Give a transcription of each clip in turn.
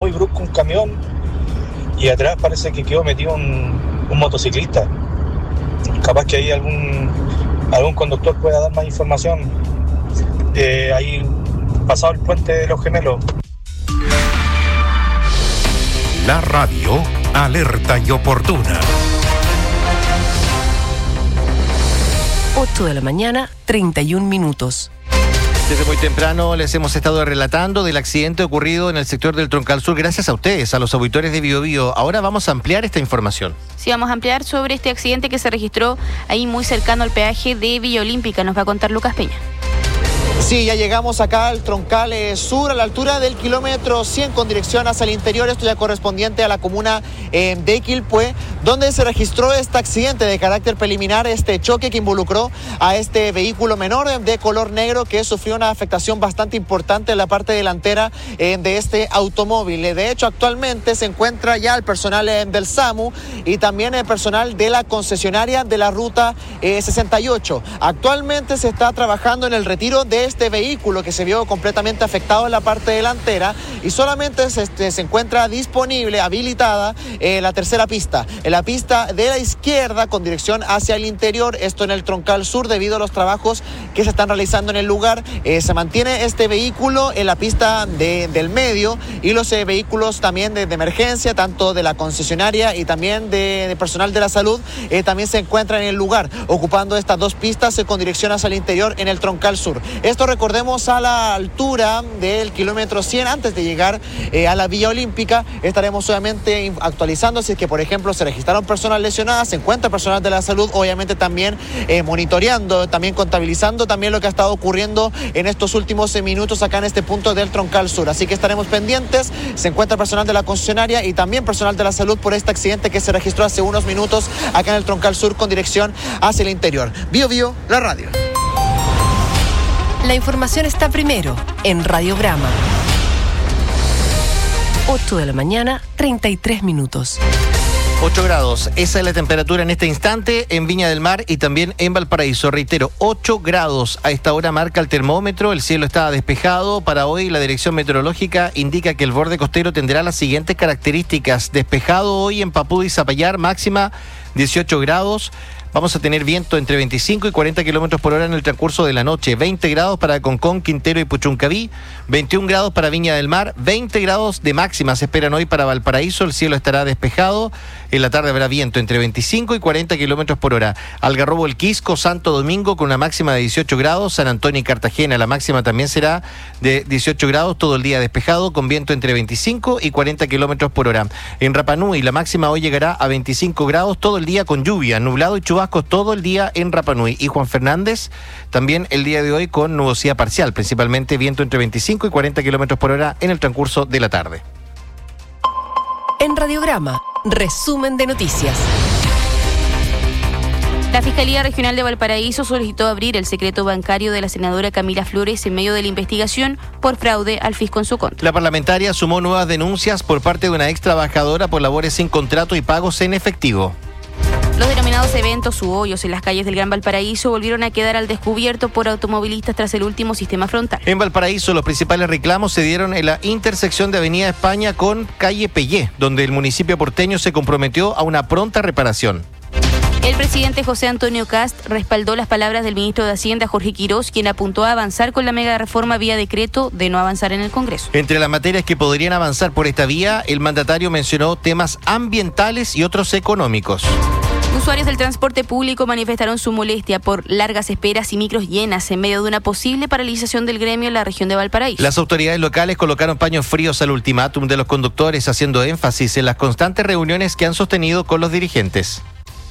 muy brusco un camión y atrás parece que quedó metido un motociclista. Capaz que ahí algún conductor pueda dar más información. Ahí pasado el puente de Los Gemelos. La radio alerta y oportuna. 8 de la mañana, 31 minutos. Desde muy temprano les hemos estado relatando del accidente ocurrido en el sector del Troncal Sur, gracias a ustedes, a los auditores de Biobío. Ahora vamos a ampliar esta información. Sí, vamos a ampliar sobre este accidente que se registró ahí muy cercano al peaje de Villa Olímpica. Nos va a contar Lucas Peña. Sí, ya llegamos acá al Troncal Sur, a la altura del kilómetro 100 con dirección hacia el interior, esto ya correspondiente a la comuna de Quilpué, donde se registró este accidente de carácter preliminar, este choque que involucró a este vehículo menor de color negro que sufrió una afectación bastante importante en la parte delantera de este automóvil. De hecho, actualmente se encuentra ya el personal del SAMU y también el personal de la concesionaria de la ruta 68. Actualmente se está trabajando en el retiro de este vehículo que se vio completamente afectado en la parte delantera y solamente se encuentra disponible, habilitada la tercera pista, en la pista de la izquierda con dirección hacia el interior, esto en el Troncal Sur debido a los trabajos que se están realizando en el lugar. Se mantiene este vehículo en la pista del medio y los vehículos también de emergencia, tanto de la concesionaria y también de personal de la salud, también se encuentran en el lugar, ocupando estas dos pistas con dirección hacia el interior en el Troncal Sur. Esto recordemos a la altura del kilómetro 100 antes de llegar a la Villa Olímpica. Estaremos obviamente actualizando si es que por ejemplo se registraron personas lesionadas, se encuentra personal de la salud, obviamente también monitoreando, también contabilizando también lo que ha estado ocurriendo en estos últimos minutos acá en este punto del Troncal Sur. Así que estaremos pendientes, se encuentra personal de la concesionaria y también personal de la salud por este accidente que se registró hace unos minutos acá en el Troncal Sur con dirección hacia el interior. Biobío, la radio. La información está primero en Radio Brahma. 8 de la mañana, 33 minutos. 8 grados, esa es la temperatura en este instante en Viña del Mar y también en Valparaíso. Reitero, 8 grados a esta hora marca el termómetro, el cielo está despejado. Para hoy la dirección meteorológica indica que el borde costero tendrá las siguientes características. Despejado hoy en Papúa y Zapallar, máxima 18 grados. Vamos a tener viento entre 25 y 40 kilómetros por hora en el transcurso de la noche. 20 grados para Concón, Quintero y Puchuncaví. 21 grados para Viña del Mar. 20 grados de máxima se esperan hoy para Valparaíso. El cielo estará despejado. En la tarde habrá viento entre 25 y 40 kilómetros por hora. Algarrobo, El Quisco, Santo Domingo con una máxima de 18 grados. San Antonio y Cartagena, la máxima también será de 18 grados. Todo el día despejado con viento entre 25 y 40 kilómetros por hora. En Rapa Nui, la máxima hoy llegará a 25 grados. Todo el día con lluvia, nublado y chubascos todo el día en Rapa Nui. Y Juan Fernández, también el día de hoy con nubosidad parcial, principalmente viento entre 25 y 40 kilómetros por hora en el transcurso de la tarde. En Radiograma, resumen de noticias. La Fiscalía Regional de Valparaíso solicitó abrir el secreto bancario de la senadora Camila Flores en medio de la investigación por fraude al fisco en su contra. La parlamentaria sumó nuevas denuncias por parte de una ex trabajadora por labores sin contrato y pagos en efectivo. Los denominados eventos u hoyos en las calles del Gran Valparaíso volvieron a quedar al descubierto por automovilistas tras el último sistema frontal. En Valparaíso, los principales reclamos se dieron en la intersección de Avenida España con calle Pellé, donde el municipio porteño se comprometió a una pronta reparación. El presidente José Antonio Kast respaldó las palabras del ministro de Hacienda, Jorge Quirós, quien apuntó a avanzar con la mega reforma vía decreto de no avanzar en el Congreso. Entre las materias que podrían avanzar por esta vía, el mandatario mencionó temas ambientales y otros económicos. Usuarios del transporte público manifestaron su molestia por largas esperas y micros llenas en medio de una posible paralización del gremio en la región de Valparaíso. Las autoridades locales colocaron paños fríos al ultimátum de los conductores, haciendo énfasis en las constantes reuniones que han sostenido con los dirigentes.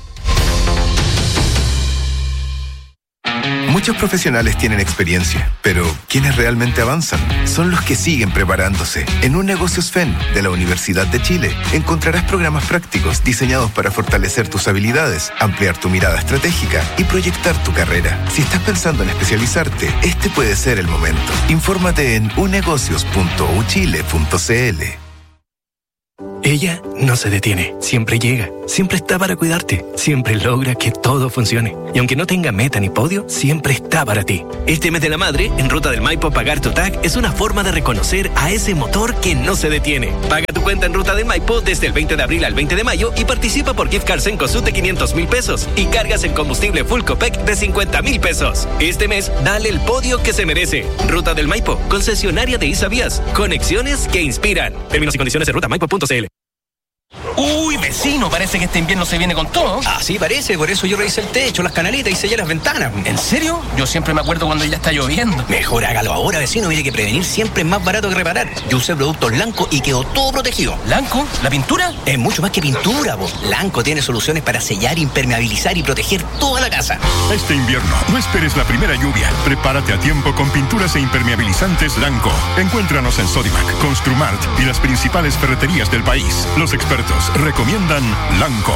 Muchos profesionales tienen experiencia, pero quienes realmente avanzan son los que siguen preparándose. En Un Negocios FEN de la Universidad de Chile encontrarás programas prácticos diseñados para fortalecer tus habilidades, ampliar tu mirada estratégica y proyectar tu carrera. Si estás pensando en especializarte, este puede ser el momento. Infórmate en unegocios.uchile.cl. Ella no se detiene, siempre llega, siempre está para cuidarte, siempre logra que todo funcione. Y aunque no tenga meta ni podio, siempre está para ti. Este mes de la madre, en Ruta del Maipo, pagar tu TAG es una forma de reconocer a ese motor que no se detiene. Paga tu cuenta en Ruta del Maipo desde el 20 de abril al 20 de mayo y participa por gift cards en Cosut de 500,000 pesos y cargas en combustible Full Copec de 50,000 pesos. Este mes, dale el podio que se merece. Ruta del Maipo, concesionaria de Isavías. Conexiones que inspiran. Términos y condiciones en rutamaipo.cl. Uy, vecino, parece que este invierno se viene con todo. Así parece, por eso yo revisé el techo, las canaletas y sellé las ventanas. ¿En serio? Yo siempre me acuerdo cuando ya está lloviendo. Mejor hágalo ahora, vecino, mire que prevenir siempre es más barato que reparar. Yo usé productos Lanco y quedó todo protegido. ¿Lanco? ¿La pintura? Es mucho más que pintura, vos. Lanco tiene soluciones para sellar, impermeabilizar y proteger toda la casa. Este invierno, no esperes la primera lluvia. Prepárate a tiempo con pinturas e impermeabilizantes Lanco. Encuéntranos en Sodimac, Construmart y las principales ferreterías del país. Los expertos recomiendan Lanco.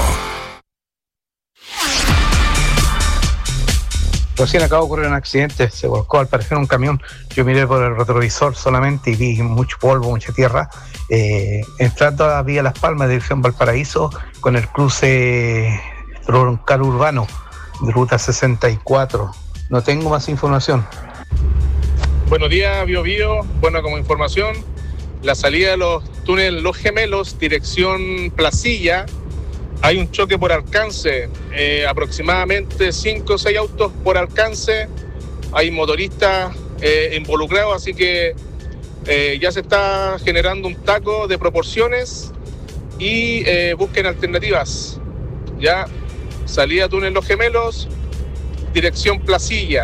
Recién acaba de ocurrir un accidente, se volcó al parecer un camión. Yo miré por el retrovisor solamente y vi mucho polvo, mucha tierra. Entrando a Vía Las Palmas, dirección Valparaíso, con el cruce troncal urbano de ruta 64. No tengo más información. Buenos días, Bio Bio. Bueno, como información, la salida de los túneles Los Gemelos, dirección Placilla, hay un choque por alcance, aproximadamente 5 o 6 autos por alcance, hay motoristas involucrados, así que ya se está generando un taco de proporciones y busquen alternativas. Ya, salida túnel Los Gemelos, dirección Placilla.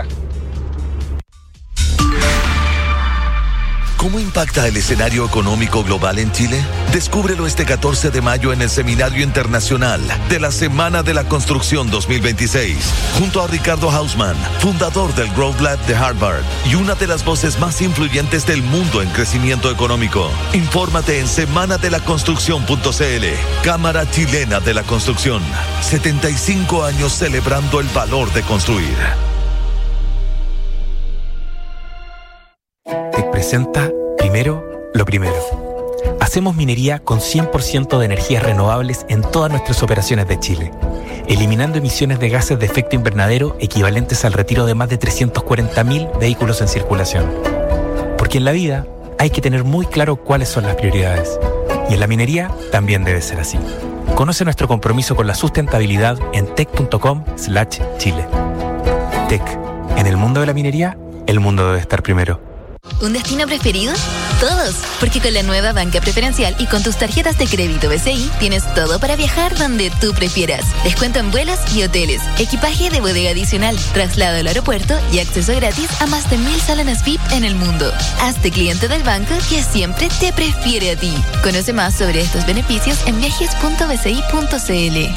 ¿Cómo impacta el escenario económico global en Chile? Descúbrelo este 14 de mayo en el Seminario Internacional de la Semana de la Construcción 2026, junto a Ricardo Hausmann, fundador del Growth Lab de Harvard y una de las voces más influyentes del mundo en crecimiento económico. Infórmate en semanadelaconstrucción.cl. Cámara Chilena de la Construcción. 75 años celebrando el valor de construir. Presenta Primero lo Primero. Hacemos minería con 100% de energías renovables en todas nuestras operaciones de Chile, eliminando emisiones de gases de efecto invernadero equivalentes al retiro de más de 340.000 vehículos en circulación. Porque en la vida hay que tener muy claro cuáles son las prioridades. Y en la minería también debe ser así. Conoce nuestro compromiso con la sustentabilidad en tec.com/Chile. Tec. En el mundo de la minería, el mundo debe estar primero. ¿Un destino preferido? Todos, porque con la nueva banca preferencial y con tus tarjetas de crédito BCI tienes todo para viajar donde tú prefieras. Descuento en vuelos y hoteles, equipaje de bodega adicional, traslado al aeropuerto y acceso gratis a más de 1,000 salones VIP en el mundo. Hazte cliente del banco que siempre te prefiere a ti. Conoce más sobre estos beneficios en viajes.bci.cl.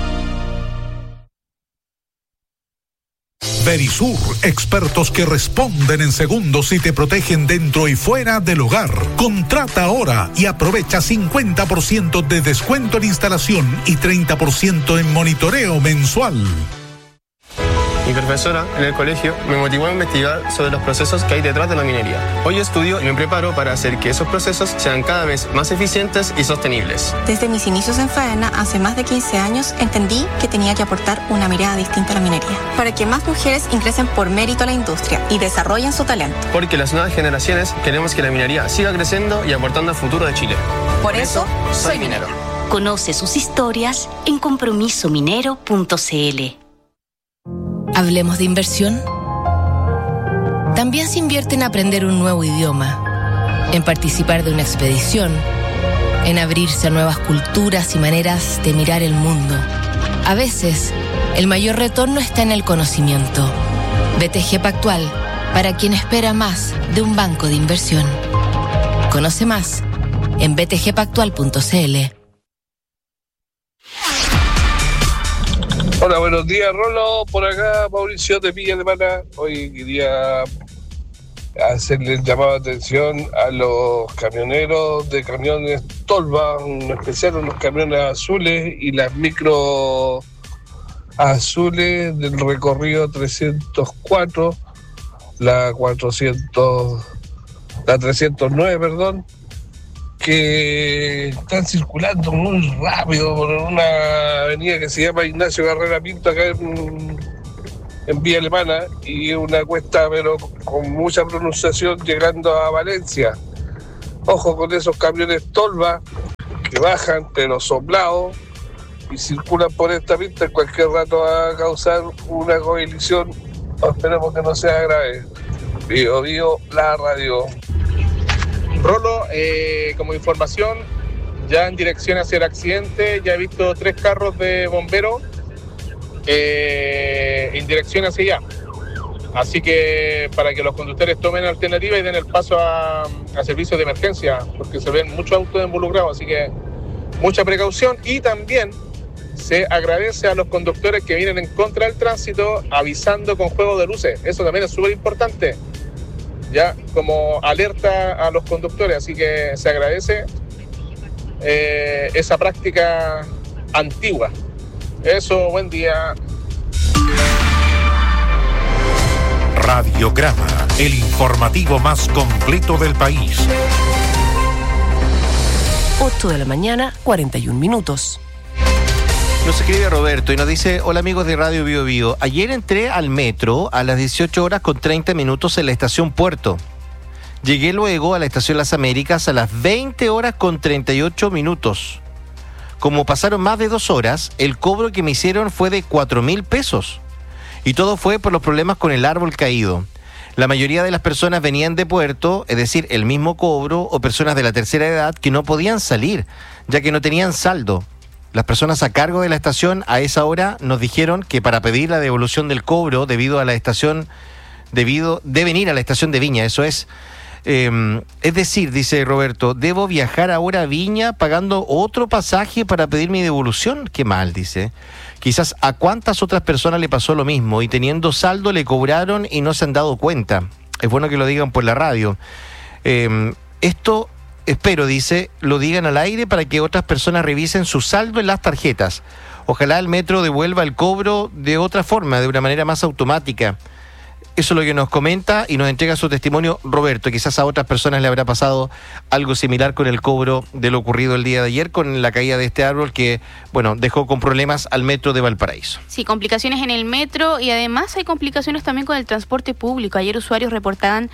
Verisur, expertos que responden en segundos y te protegen dentro y fuera del hogar. Contrata ahora y aprovecha 50% de descuento en instalación y 30% en monitoreo mensual. Mi profesora en el colegio me motivó a investigar sobre los procesos que hay detrás de la minería. Hoy estudio y me preparo para hacer que esos procesos sean cada vez más eficientes y sostenibles. Desde mis inicios en Faena, hace más de 15 años, entendí que tenía que aportar una mirada distinta a la minería, para que más mujeres ingresen por mérito a la industria y desarrollen su talento. Porque las nuevas generaciones queremos que la minería siga creciendo y aportando al futuro de Chile. Por eso, soy minero. Conoce sus historias en compromisominero.cl. ¿Hablemos de inversión? También se invierte en aprender un nuevo idioma, en participar de una expedición, en abrirse a nuevas culturas y maneras de mirar el mundo. A veces, el mayor retorno está en el conocimiento. BTG Pactual, para quien espera más de un banco de inversión. Conoce más en btgpactual.cl. Hola, buenos días, Rolo. Por acá, Mauricio de Villa Alemana. Hoy quería hacerle el llamado de atención a los camioneros de camiones Tolva, en especial los camiones azules y las micro azules del recorrido 304, la 309, que están circulando muy rápido por una avenida que se llama Ignacio Carrera Pinto acá en Vía Alemana, y una cuesta pero con mucha pronunciación llegando a Valencia. Ojo con esos camiones tolva que bajan pero soplados y circulan por esta pista, en cualquier rato va a causar una colisión. Esperemos que no sea grave. Bio Bio, la radio. Rolo, como información, ya en dirección hacia el accidente, ya he visto 3 carros de bomberos en dirección hacia allá. Así que para que los conductores tomen alternativa y den el paso a servicios de emergencia, porque se ven muchos autos involucrados, así que mucha precaución. Y también se agradece a los conductores que vienen en contra del tránsito avisando con juego de luces. Eso también es súper importante, ya como alerta a los conductores, así que se agradece esa práctica antigua. Eso, buen día. Radiograma, el informativo más completo del país. 8 de la mañana, 41 minutos. Nos escribe Roberto y nos dice: hola amigos de Radio Bio Bio, ayer entré al metro a las 18 horas con 30 minutos en la estación Puerto. Llegué luego a la estación Las Américas a las 20 horas con 38 minutos. Como pasaron más de 2 horas, el cobro que me hicieron fue de 4.000 pesos. Y todo fue por los problemas con el árbol caído. La mayoría de las personas venían de Puerto, es decir, el mismo cobro, o personas de la tercera edad que no podían salir, ya que no tenían saldo. Las personas a cargo de la estación a esa hora nos dijeron que para pedir la devolución del cobro deben ir a la estación de Viña, eso es. Es decir, dice Roberto, ¿debo viajar ahora a Viña pagando otro pasaje para pedir mi devolución? Qué mal, dice. Quizás a cuántas otras personas le pasó lo mismo y teniendo saldo le cobraron y no se han dado cuenta. Es bueno que lo digan por la radio. Esto, espero, dice, lo digan al aire para que otras personas revisen su saldo en las tarjetas. Ojalá el metro devuelva el cobro de otra forma, de una manera más automática. Eso es lo que nos comenta y nos entrega su testimonio Roberto. Quizás a otras personas le habrá pasado algo similar con el cobro de lo ocurrido el día de ayer con la caída de este árbol que, bueno, dejó con problemas al metro de Valparaíso. Sí, complicaciones en el metro y además hay complicaciones también con el transporte público. Ayer usuarios reportaban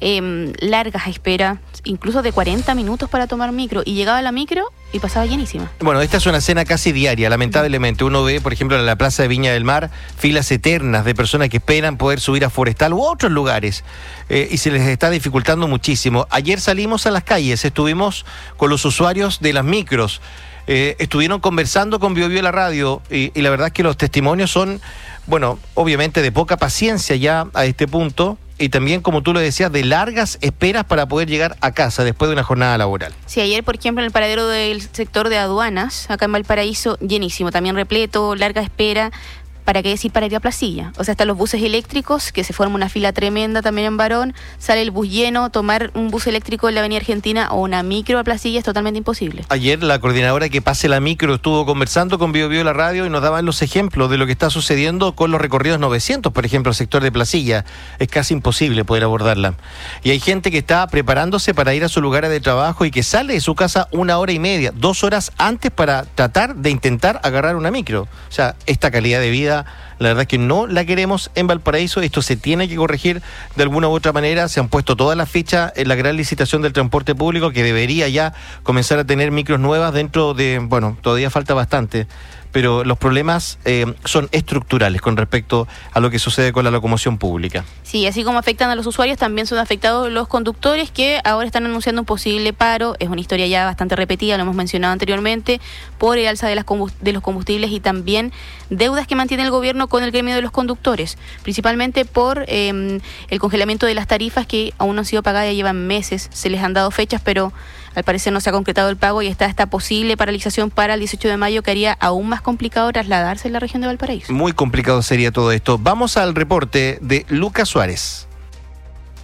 largas esperas, incluso de 40 minutos para tomar micro, y llegaba la micro y pasaba llenísima. Bueno, esta es una escena casi diaria, lamentablemente. Uno ve, por ejemplo, en la plaza de Viña del Mar, filas eternas de personas que esperan poder subir a Forestal u otros lugares, y se les está dificultando muchísimo. Ayer salimos a las calles, estuvimos con los usuarios de las micros, estuvieron conversando con Bio Bio la radio, y la verdad es que los testimonios son, bueno, obviamente de poca paciencia ya a este punto, y también, como tú lo decías, de largas esperas para poder llegar a casa después de una jornada laboral. Sí, ayer, por ejemplo, en el paradero del sector de aduanas, acá en Valparaíso, llenísimo, también repleto, larga espera. ¿Para qué decir para ir a Placilla? O sea, están los buses eléctricos, que se forma una fila tremenda también en Barón, sale el bus lleno, tomar un bus eléctrico en la avenida Argentina o una micro a Placilla es totalmente imposible. Ayer la coordinadora que pase la micro estuvo conversando con Bio Bio la radio y nos daban los ejemplos de lo que está sucediendo con los recorridos 900, por ejemplo, el sector de Placilla. Es casi imposible poder abordarla. Y hay gente que está preparándose para ir a su lugar de trabajo y que sale de su casa 1 hora y media, 2 horas antes para tratar de intentar agarrar una micro. O sea, esta calidad de vida, la verdad es que no la queremos en Valparaíso. Esto se tiene que corregir de alguna u otra manera. Se han puesto todas las fichas en la gran licitación del transporte público, que debería ya comenzar a tener micros nuevas dentro de, bueno, todavía falta bastante, pero los problemas son estructurales con respecto a lo que sucede con la locomoción pública. Sí, así como afectan a los usuarios, también son afectados los conductores, que ahora están anunciando un posible paro. Es una historia ya bastante repetida, lo hemos mencionado anteriormente, por el alza de los combustibles y también deudas que mantiene el gobierno con el gremio de los conductores, principalmente por el congelamiento de las tarifas que aún no han sido pagadas, ya llevan meses, se les han dado fechas, pero al parecer no se ha concretado el pago y está esta posible paralización para el 18 de mayo que haría aún más complicado trasladarse en la región de Valparaíso. Muy complicado sería todo esto. Vamos al reporte de Lucas Suárez.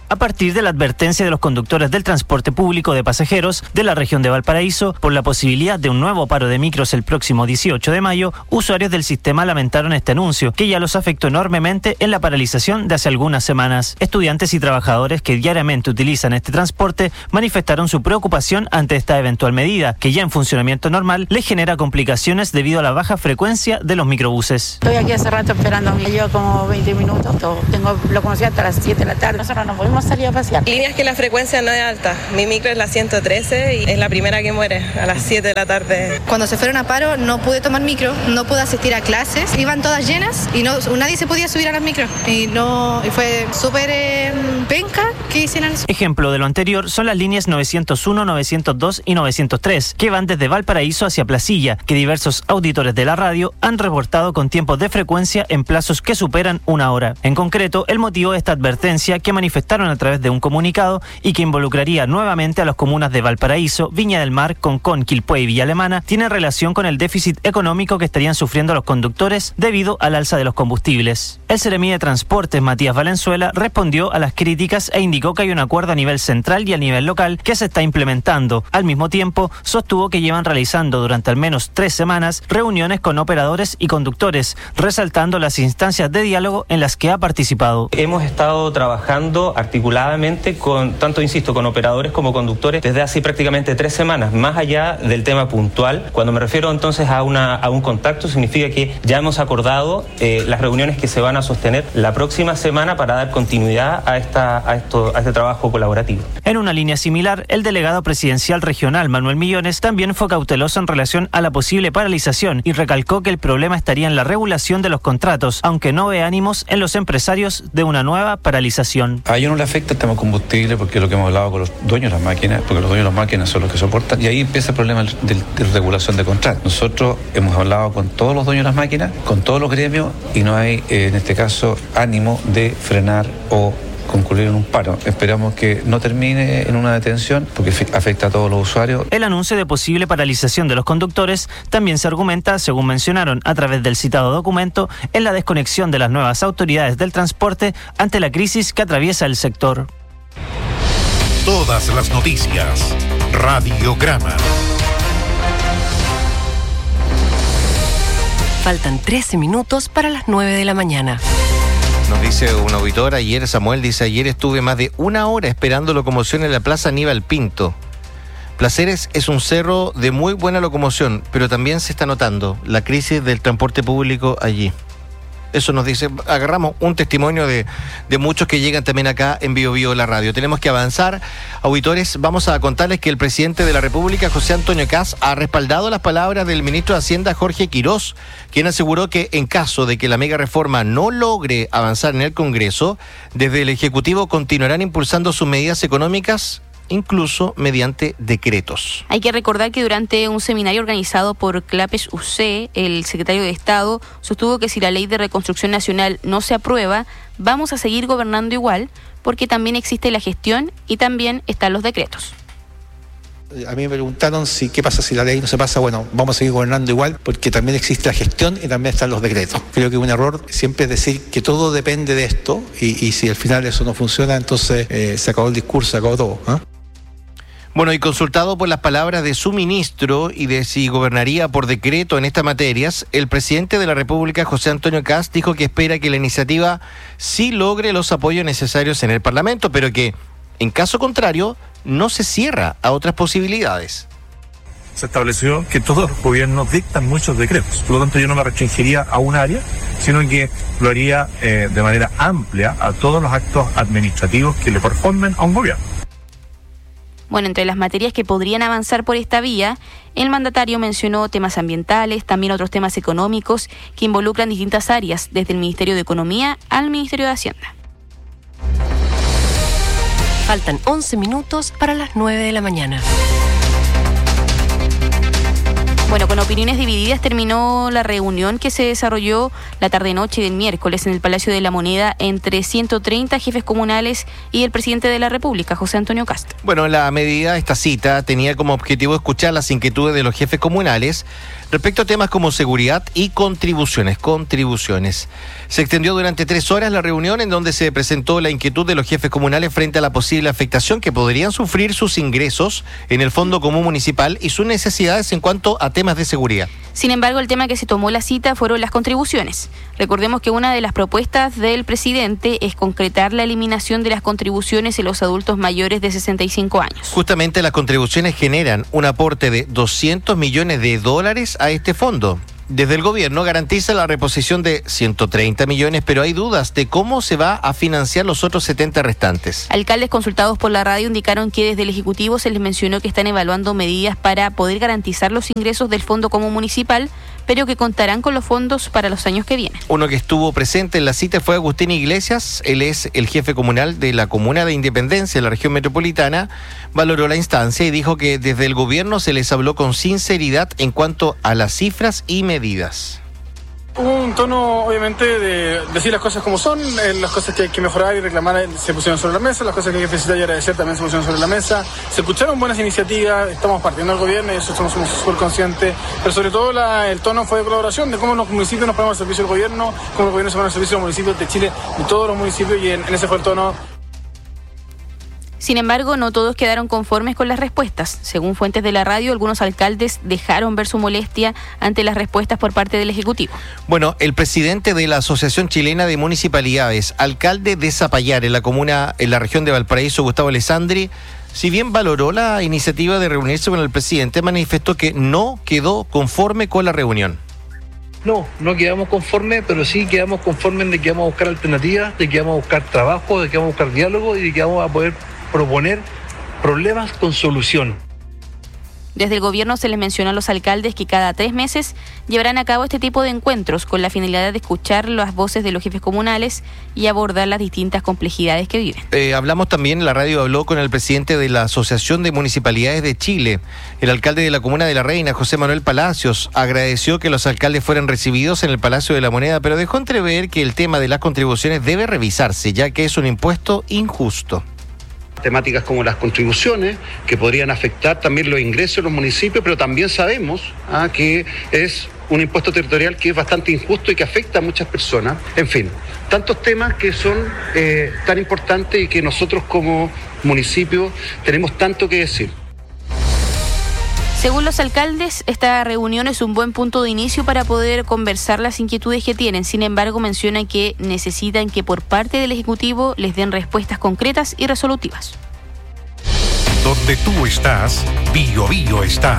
a partir de la advertencia de los conductores del transporte público de pasajeros de la región de Valparaíso por la posibilidad de un nuevo paro de micros el próximo 18 de mayo, usuarios del sistema lamentaron este anuncio, que ya los afectó enormemente en la paralización de hace algunas semanas. Estudiantes y trabajadores que diariamente utilizan este transporte manifestaron su preocupación ante esta eventual medida, que ya en funcionamiento normal les genera complicaciones debido a la baja frecuencia de los microbuses. Estoy aquí hace rato esperando, llevo como 20 minutos, lo conocí hasta las 7 de la tarde, nosotros no podemos salir a pasear. Líneas que la frecuencia no es alta, mi micro es la 113 y es la primera que muere a las 7 de la tarde. Cuando se fueron a paro no pude tomar micro, no pude asistir a clases, iban todas llenas y nadie se podía subir a las micros y fue súper penca que hicieran eso. Ejemplo de lo anterior son las líneas 901, 902 y 903 que van desde Valparaíso hacia Placilla, que diversos auditores de la radio han reportado con tiempos de frecuencia en plazos que superan una hora. En concreto, el motivo de esta advertencia que manifestaron a través de un comunicado y que involucraría nuevamente a las comunas de Valparaíso, Viña del Mar, Concón, Quilpué y Villa Alemana, tiene relación con el déficit económico que estarían sufriendo los conductores debido al alza de los combustibles. El Seremi de Transportes, Matías Valenzuela, respondió a las críticas e indicó que hay un acuerdo a nivel central y a nivel local que se está implementando. Al mismo tiempo, sostuvo que llevan realizando durante al menos 3 semanas reuniones con operadores y conductores, resaltando las instancias de diálogo en las que ha participado. Hemos estado trabajando articuladamente con operadores como conductores desde hace prácticamente 3 semanas, más allá del tema puntual. Cuando me refiero entonces a un contacto, significa que ya hemos acordado las reuniones que se van a sostener la próxima semana para dar continuidad a este trabajo colaborativo. En una línea similar, el delegado presidencial regional Manuel Millones también fue cauteloso en relación a la posible paralización y recalcó que el problema estaría en la regulación de los contratos, aunque no ve ánimos en los empresarios de una nueva paralización. A ellos no le afecta el tema combustible porque es lo que hemos hablado con los dueños de las máquinas, porque los dueños de las máquinas son los que soportan, y ahí empieza el problema de regulación de contratos. Nosotros hemos hablado con todos los dueños de las máquinas, con todos los gremios, y no hay en este caso ánimo de frenar o concluir en un paro. Esperamos que no termine en una detención porque afecta a todos los usuarios. El anuncio de posible paralización de los conductores también se argumenta, según mencionaron a través del citado documento, en la desconexión de las nuevas autoridades del transporte ante la crisis que atraviesa el sector. Todas las noticias. Radiograma. Faltan 13 minutos para las 9 de la mañana. Nos dice un auditor, Samuel dice, estuve más de 1 hora esperando locomoción en la Plaza Aníbal Pinto. Placeres es un cerro de muy buena locomoción, pero también se está notando la crisis del transporte público allí. Eso nos dice, agarramos un testimonio de muchos que llegan también acá en Bio Bio la radio. Tenemos que avanzar. Auditores, vamos a contarles que el presidente de la República, José Antonio Kast, ha respaldado las palabras del ministro de Hacienda, Jorge Quirós, quien aseguró que en caso de que la mega reforma no logre avanzar en el Congreso, desde el Ejecutivo continuarán impulsando sus medidas económicas, incluso mediante decretos. Hay que recordar que durante un seminario organizado por Clapes UC, el secretario de Estado sostuvo que si la ley de reconstrucción nacional no se aprueba, vamos a seguir gobernando igual, porque también existe la gestión y también están los decretos. A mí me preguntaron qué pasa si la ley no se pasa. Bueno, vamos a seguir gobernando igual porque también existe la gestión y también están los decretos. Creo que un error siempre es decir que todo depende de esto y si al final eso no funciona, entonces se acabó el discurso, se acabó todo, ¿eh? Bueno, y consultado por las palabras de su ministro y de si gobernaría por decreto en estas materias, el presidente de la República, José Antonio Kast, dijo que espera que la iniciativa sí logre los apoyos necesarios en el Parlamento, pero que, en caso contrario, no se cierra a otras posibilidades. Se estableció que todos los gobiernos dictan muchos decretos. Por lo tanto, yo no me restringiría a un área, sino que lo haría de manera amplia a todos los actos administrativos que le corresponden a un gobierno. Bueno, entre las materias que podrían avanzar por esta vía, el mandatario mencionó temas ambientales, también otros temas económicos que involucran distintas áreas, desde el Ministerio de Economía al Ministerio de Hacienda. Faltan 11 minutos para las 9 de la mañana. Bueno, con opiniones divididas terminó la reunión que se desarrolló la tarde-noche del miércoles en el Palacio de la Moneda entre 130 jefes comunales y el presidente de la República, José Antonio Kast. Bueno, la medida de esta cita tenía como objetivo escuchar las inquietudes de los jefes comunales respecto a temas como seguridad y contribuciones. Se extendió durante 3 horas la reunión en donde se presentó la inquietud de los jefes comunales frente a la posible afectación que podrían sufrir sus ingresos en el Fondo Común Municipal y sus necesidades en cuanto a temas de seguridad. Sin embargo, el tema que se tomó la cita fueron las contribuciones. Recordemos que una de las propuestas del presidente es concretar la eliminación de las contribuciones en los adultos mayores de 65 años. Justamente las contribuciones generan un aporte de $200 millones a este fondo. Desde el gobierno garantiza la reposición de 130 millones, pero hay dudas de cómo se va a financiar los otros 70 restantes. Alcaldes consultados por la radio indicaron que desde el Ejecutivo se les mencionó que están evaluando medidas para poder garantizar los ingresos del Fondo Común Municipal, pero que contarán con los fondos para los años que vienen. Uno que estuvo presente en la cita fue Agustín Iglesias. Él es el jefe comunal de la comuna de Independencia, en la región metropolitana. Valoró la instancia y dijo que desde el gobierno se les habló con sinceridad en cuanto a las cifras y medidas. Hubo un tono, obviamente, de decir las cosas como son, las cosas que hay que mejorar y reclamar se pusieron sobre la mesa, las cosas que hay que felicitar y agradecer también se pusieron sobre la mesa. Se escucharon buenas iniciativas, estamos partiendo del gobierno y eso somos súper conscientes, pero sobre todo el tono fue de colaboración, de cómo los municipios nos ponemos al servicio del gobierno, cómo el gobierno se pone al servicio de los municipios de Chile, de todos los municipios, y en ese fue el tono. Sin embargo, no todos quedaron conformes con las respuestas. Según fuentes de la radio, algunos alcaldes dejaron ver su molestia ante las respuestas por parte del Ejecutivo. Bueno, el presidente de la Asociación Chilena de Municipalidades, alcalde de Zapallar, en la región de Valparaíso, Gustavo Alessandri, si bien valoró la iniciativa de reunirse con el presidente, manifestó que no quedó conforme con la reunión. No quedamos conformes, pero sí quedamos conformes de que vamos a buscar alternativas, de que vamos a buscar trabajo, de que vamos a buscar diálogo y de que vamos a poder proponer problemas con solución. Desde el gobierno se les mencionó a los alcaldes que cada 3 meses llevarán a cabo este tipo de encuentros con la finalidad de escuchar las voces de los jefes comunales y abordar las distintas complejidades que viven. Hablamos también, la radio habló con el presidente de la Asociación de Municipalidades de Chile. El alcalde de la Comuna de La Reina, José Manuel Palacios, agradeció que los alcaldes fueran recibidos en el Palacio de la Moneda, pero dejó entrever que el tema de las contribuciones debe revisarse, ya que es un impuesto injusto. Temáticas como las contribuciones, que podrían afectar también los ingresos de los municipios, pero también sabemos que es un impuesto territorial que es bastante injusto y que afecta a muchas personas. En fin, tantos temas que son tan importantes y que nosotros como municipio tenemos tanto que decir. Según los alcaldes, esta reunión es un buen punto de inicio para poder conversar las inquietudes que tienen. Sin embargo, mencionan que necesitan que por parte del Ejecutivo les den respuestas concretas y resolutivas. Donde tú estás, Bio Bio está.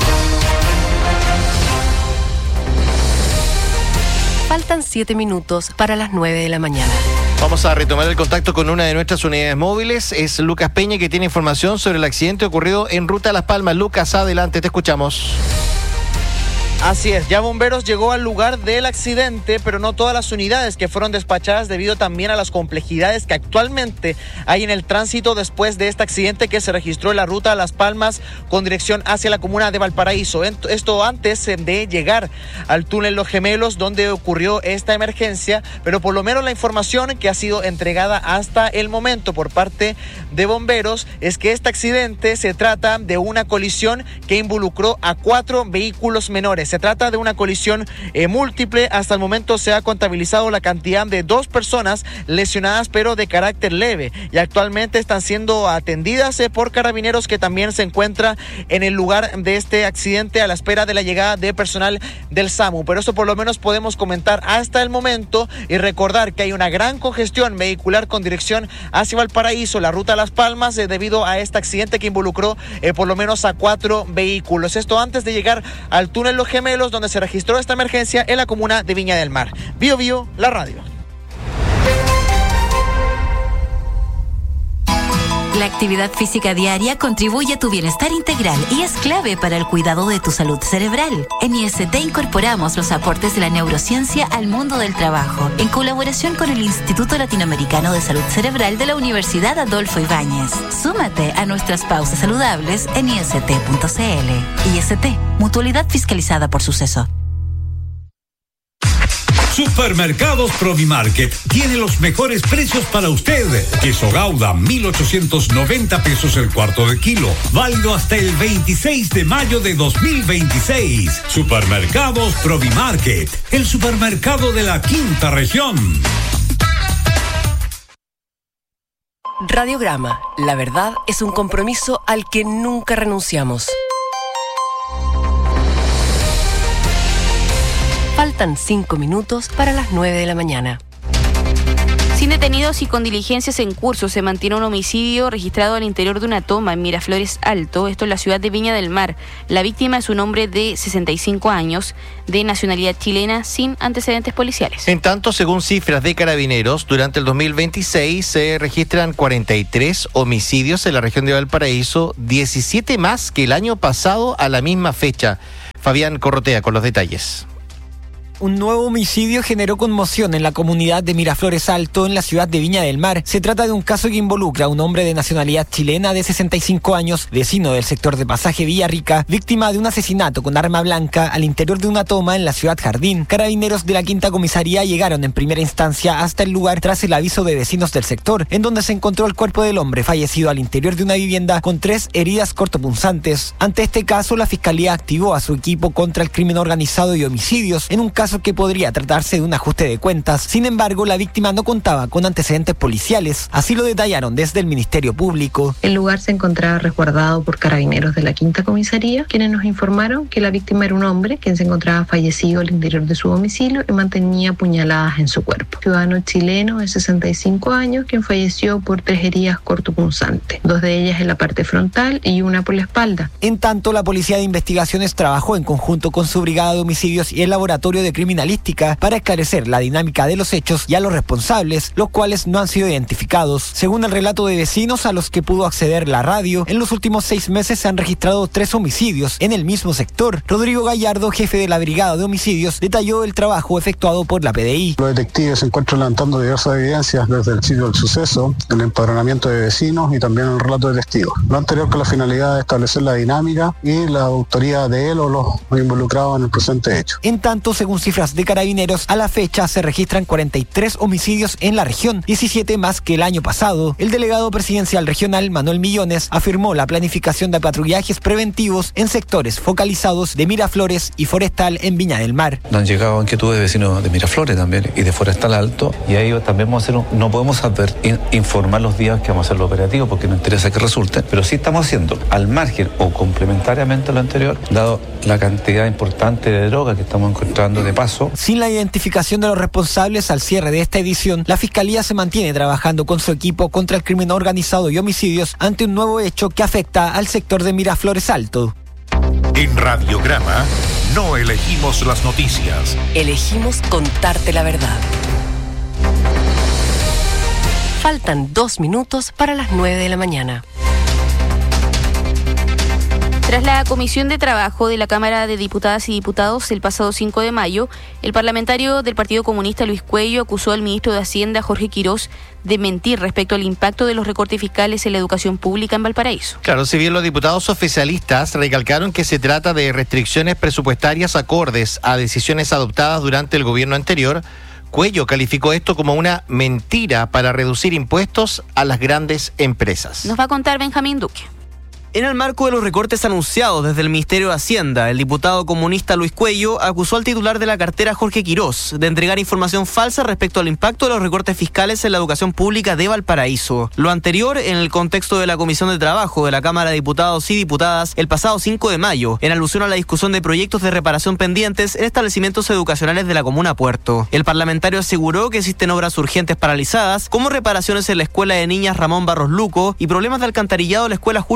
Faltan 7 minutos para las 9 de la mañana. Vamos a retomar el contacto con una de nuestras unidades móviles. Es Lucas Peña, que tiene información sobre el accidente ocurrido en ruta a Las Palmas. Lucas, adelante, te escuchamos. Así es, ya Bomberos llegó al lugar del accidente, pero no todas las unidades que fueron despachadas debido también a las complejidades que actualmente hay en el tránsito después de este accidente que se registró en la ruta a Las Palmas con dirección hacia la comuna de Valparaíso. Esto antes de llegar al túnel Los Gemelos, donde ocurrió esta emergencia, pero por lo menos la información que ha sido entregada hasta el momento por parte de Bomberos es que este accidente se trata de una colisión que involucró a 4 vehículos menores. Se trata de una colisión múltiple. Hasta el momento se ha contabilizado la cantidad de 2 personas lesionadas, pero de carácter leve, y actualmente están siendo atendidas por carabineros, que también se encuentra en el lugar de este accidente a la espera de la llegada de personal del SAMU. Pero eso por lo menos podemos comentar hasta el momento, y recordar que hay una gran congestión vehicular con dirección hacia Valparaíso, la ruta a Las Palmas, debido a este accidente que involucró por lo menos a 4 vehículos. Esto antes de llegar al túnel Los Gemelos, donde se registró esta emergencia en la comuna de Viña del Mar. Bio Bio, la radio. La actividad física diaria contribuye a tu bienestar integral y es clave para el cuidado de tu salud cerebral. En IST incorporamos los aportes de la neurociencia al mundo del trabajo, en colaboración con el Instituto Latinoamericano de Salud Cerebral de la Universidad Adolfo Ibáñez. Súmate a nuestras pausas saludables en ist.cl. IST, mutualidad fiscalizada por Suceso. Supermercados Provimarket tiene los mejores precios para usted. Queso Gouda, 1,890 pesos el cuarto de kilo. Válido hasta el 26 de mayo de 2026. Supermercados Provimarket, el supermercado de la quinta región. Radiograma. La verdad es un compromiso al que nunca renunciamos. Faltan 5 minutos para las 9 de la mañana. Sin detenidos y con diligencias en curso, se mantiene un homicidio registrado al interior de una toma en Miraflores Alto, esto en la ciudad de Viña del Mar. La víctima es un hombre de 65 años, de nacionalidad chilena, sin antecedentes policiales. En tanto, según cifras de Carabineros, durante el 2026 se registran 43 homicidios en la región de Valparaíso, 17 más que el año pasado a la misma fecha. Fabián Corrotea con los detalles. Un nuevo homicidio generó conmoción en la comunidad de Miraflores Alto, en la ciudad de Viña del Mar. Se trata de un caso que involucra a un hombre de nacionalidad chilena de 65 años, vecino del sector de Pasaje Villarrica, víctima de un asesinato con arma blanca al interior de una toma en la ciudad Jardín. Carabineros de la quinta comisaría llegaron en primera instancia hasta el lugar tras el aviso de vecinos del sector, en donde se encontró el cuerpo del hombre fallecido al interior de una vivienda con 3 heridas cortopunzantes. Ante este caso, la Fiscalía activó a su equipo contra el crimen organizado y homicidios, en un caso que podría tratarse de un ajuste de cuentas. Sin embargo, la víctima no contaba con antecedentes policiales, así lo detallaron desde el Ministerio Público. El lugar se encontraba resguardado por Carabineros de la quinta comisaría, quienes nos informaron que la víctima era un hombre quien se encontraba fallecido al interior de su domicilio y mantenía puñaladas en su cuerpo. Ciudadano chileno de 65 años, quien falleció por 3 heridas cortopunzantes, 2 de ellas en la parte frontal y una por la espalda. En tanto, la Policía de Investigaciones trabajó en conjunto con su brigada de homicidios y el laboratorio de criminalística para esclarecer la dinámica de los hechos y a los responsables, los cuales no han sido identificados. Según el relato de vecinos a los que pudo acceder la radio, en los últimos 6 meses se han registrado 3 homicidios en el mismo sector. Rodrigo Gallardo, jefe de la brigada de homicidios, detalló el trabajo efectuado por la PDI. Los detectives se encuentran levantando diversas evidencias desde el sitio del suceso, el empadronamiento de vecinos y también el relato de testigos. Lo anterior con la finalidad de establecer la dinámica y la autoría de él o los involucrados en el presente hecho. En tanto, según cifras de Carabineros, a la fecha se registran 43 homicidios en la región, 17 más que el año pasado. El delegado presidencial regional, Manuel Millones, afirmó la planificación de patrullajes preventivos en sectores focalizados de Miraflores y Forestal en Viña del Mar. Nos han llegado inquietudes de vecinos de Miraflores también y de Forestal Alto, y ahí también vamos a hacer no podemos informar los días que vamos a hacer lo operativo porque no interesa que resulte, pero sí estamos haciendo al margen o complementariamente a lo anterior, dado la cantidad importante de droga que estamos encontrando de paso. Sin la identificación de los responsables al cierre de esta edición, la Fiscalía se mantiene trabajando con su equipo contra el crimen organizado y homicidios ante un nuevo hecho que afecta al sector de Miraflores Alto. En Radiograma no elegimos las noticias. Elegimos contarte la verdad. Faltan 2 minutos para las 9 de la mañana. Tras la Comisión de Trabajo de la Cámara de Diputadas y Diputados el pasado 5 de mayo, el parlamentario del Partido Comunista Luis Cuello acusó al ministro de Hacienda Jorge Quirós de mentir respecto al impacto de los recortes fiscales en la educación pública en Valparaíso. Claro, si bien los diputados oficialistas recalcaron que se trata de restricciones presupuestarias acordes a decisiones adoptadas durante el gobierno anterior, Cuello calificó esto como una mentira para reducir impuestos a las grandes empresas. Nos va a contar Benjamín Duque. En el marco de los recortes anunciados desde el Ministerio de Hacienda, el diputado comunista Luis Cuello acusó al titular de la cartera Jorge Quirós de entregar información falsa respecto al impacto de los recortes fiscales en la educación pública de Valparaíso. Lo anterior en el contexto de la Comisión de Trabajo de la Cámara de Diputados y Diputadas el pasado 5 de mayo, en alusión a la discusión de proyectos de reparación pendientes en establecimientos educacionales de la comuna Puerto. El parlamentario aseguró que existen obras urgentes paralizadas, como reparaciones en la Escuela de Niñas Ramón Barros Luco y problemas de alcantarillado en la Escuela Julio Allende,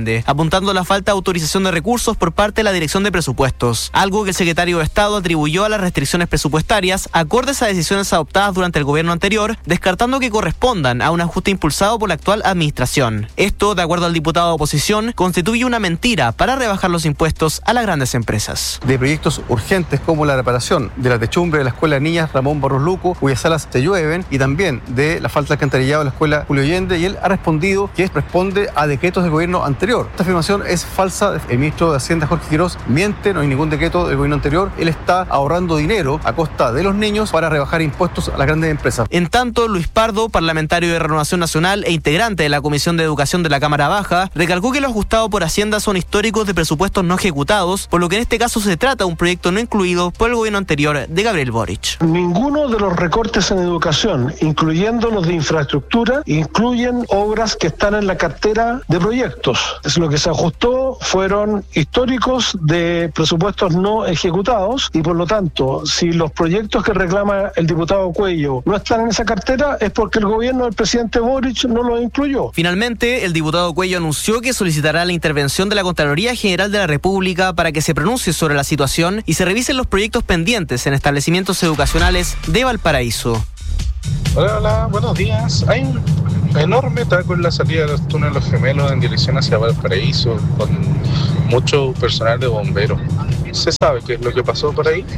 Allende, apuntando a la falta de autorización de recursos por parte de la Dirección de Presupuestos, algo que el secretario de Estado atribuyó a las restricciones presupuestarias acordes a decisiones adoptadas durante el gobierno anterior, descartando que correspondan a un ajuste impulsado por la actual administración. Esto, de acuerdo al diputado de oposición, constituye una mentira para rebajar los impuestos a las grandes empresas. De proyectos urgentes como la reparación de la techumbre de la Escuela de Niñas Ramón Barros Luco, cuyas salas se llueven, y también de la falta de alcantarillado de la Escuela Julio Allende, y él ha respondido que responde a decretos del gobierno anterior. Esta afirmación es falsa. El ministro de Hacienda, Jorge Quirós, miente, no hay ningún decreto del gobierno anterior. Él está ahorrando dinero a costa de los niños para rebajar impuestos a las grandes empresas. En tanto, Luis Pardo, parlamentario de Renovación Nacional e integrante de la Comisión de Educación de la Cámara Baja, recalcó que los ajustados por Hacienda son históricos de presupuestos no ejecutados, por lo que en este caso se trata de un proyecto no incluido por el gobierno anterior de Gabriel Boric. Ninguno de los recortes en educación, incluyendo los de infraestructura, incluyen obras que están en la cartera de proyectos. Lo que se ajustó fueron históricos de presupuestos no ejecutados y por lo tanto, si los proyectos que reclama el diputado Cuello no están en esa cartera es porque el gobierno del presidente Boric no los incluyó. Finalmente, el diputado Cuello anunció que solicitará la intervención de la Contraloría General de la República para que se pronuncie sobre la situación y se revisen los proyectos pendientes en establecimientos educacionales de Valparaíso. Hola, buenos días. Hay un enorme taco en la salida de los túneles gemelos en dirección hacia Valparaíso, con mucho personal de bomberos. ¿Se sabe qué es lo que pasó por ahí?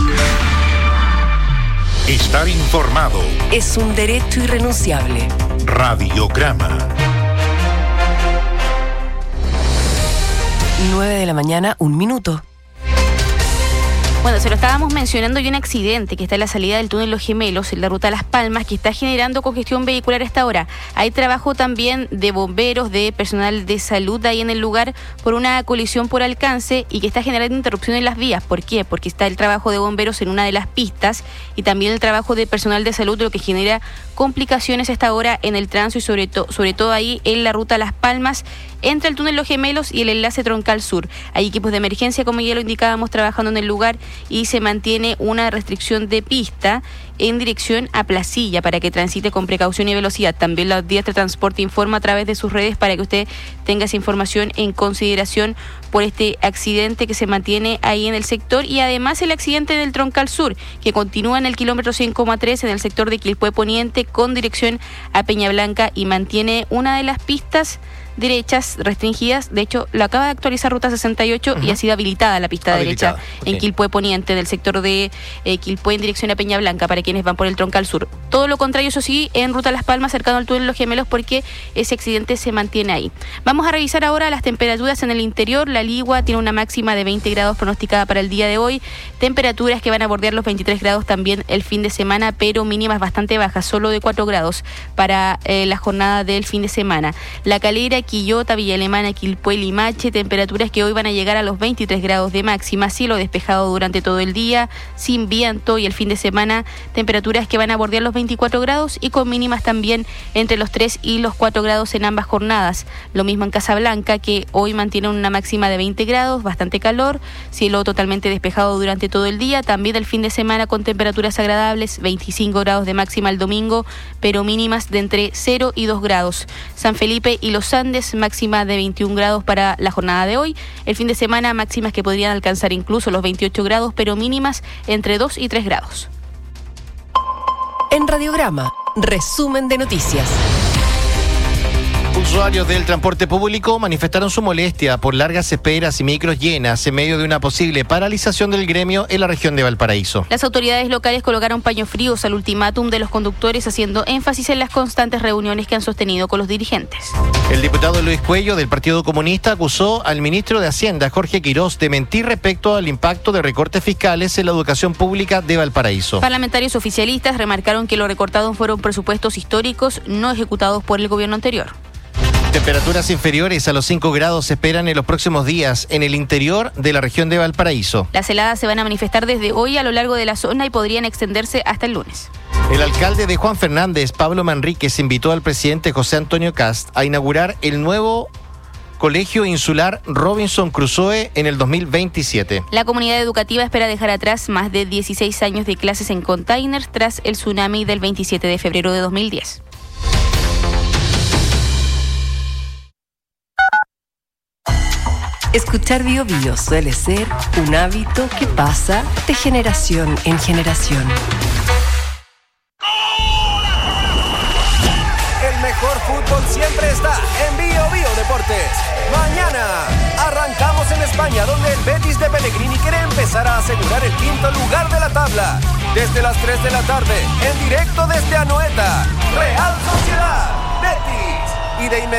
Estar informado es un derecho irrenunciable. Radiograma. 9 de la mañana, 1 minuto. Bueno, se lo estábamos mencionando, hay un accidente que está en la salida del túnel Los Gemelos, en la ruta Las Palmas, que está generando congestión vehicular a esta hora. Hay trabajo también de bomberos, de personal de salud ahí en el lugar por una colisión por alcance y que está generando interrupción en las vías. ¿Por qué? Porque está el trabajo de bomberos en una de las pistas y también el trabajo de personal de salud, lo que genera complicaciones a esta hora en el tránsito y sobre todo ahí en la ruta Las Palmas, entre el túnel Los Gemelos y el enlace Troncal Sur. Hay equipos de emergencia, como ya lo indicábamos, trabajando en el lugar y se mantiene una restricción de pista en dirección a Placilla para que transite con precaución y velocidad. También la Díaz de Transporte informa a través de sus redes para que usted tenga esa información en consideración por este accidente que se mantiene ahí en el sector y además el accidente del Troncal Sur que continúa en el kilómetro 100,3 en el sector de Quilpué Poniente con dirección a Peña Blanca y mantiene una de las pistas derechas restringidas. De hecho, lo acaba de actualizar Ruta 68 y ha sido habilitada la pista derecha en Quilpué Poniente, del sector de Quilpué en dirección a Peña Blanca, para quienes van por el Troncal Sur. Todo lo contrario, eso sí, en Ruta Las Palmas, cercano al túnel Los Gemelos, porque ese accidente se mantiene ahí. Vamos a revisar ahora las temperaturas en el interior. La Ligua tiene una máxima de 20 grados pronosticada para el día de hoy. Temperaturas que van a bordear los 23 grados también el fin de semana, pero mínimas bastante bajas, solo de 4 grados para la jornada del fin de semana. La Calera, Quillota, Villa Alemana, Quilpué, Limache, temperaturas que hoy van a llegar a los 23 grados de máxima, cielo despejado durante todo el día, sin viento, y el fin de semana temperaturas que van a bordear los 24 grados y con mínimas también entre los 3 y los 4 grados en ambas jornadas. Lo mismo en Casablanca, que hoy mantiene una máxima de 20 grados, bastante calor, cielo totalmente despejado durante todo el día, también el fin de semana con temperaturas agradables, 25 grados de máxima el domingo, pero mínimas de entre 0 y 2 grados. San Felipe y Los Andes, máxima de 21 grados para la jornada de hoy. El fin de semana, máximas que podrían alcanzar incluso los 28 grados, pero mínimas entre 2 y 3 grados. En Radiograma, resumen de noticias. Usuarios del transporte público manifestaron su molestia por largas esperas y micros llenas en medio de una posible paralización del gremio en la región de Valparaíso. Las autoridades locales colocaron paños fríos al ultimátum de los conductores, haciendo énfasis en las constantes reuniones que han sostenido con los dirigentes. El diputado Luis Cuello del Partido Comunista acusó al ministro de Hacienda, Jorge Quirós, de mentir respecto al impacto de recortes fiscales en la educación pública de Valparaíso. Parlamentarios oficialistas remarcaron que lo recortado fueron presupuestos históricos no ejecutados por el gobierno anterior. Temperaturas inferiores a los 5 grados se esperan en los próximos días en el interior de la región de Valparaíso. Las heladas se van a manifestar desde hoy a lo largo de la zona y podrían extenderse hasta el lunes. El alcalde de Juan Fernández, Pablo Manríquez, invitó al presidente José Antonio Cast a inaugurar el nuevo Colegio Insular Robinson Crusoe en el 2027. La comunidad educativa espera dejar atrás más de 16 años de clases en containers tras el tsunami del 27 de febrero de 2010. Escuchar Bio Bio suele ser un hábito que pasa de generación en generación. El mejor fútbol siempre está en Bio Bio Deportes. Mañana arrancamos en España, donde el Betis de Pellegrini quiere empezar a asegurar el quinto lugar de la tabla. Desde las 3 de la tarde, en directo desde Anoeta, Real Sociedad Betis. Y de inmediato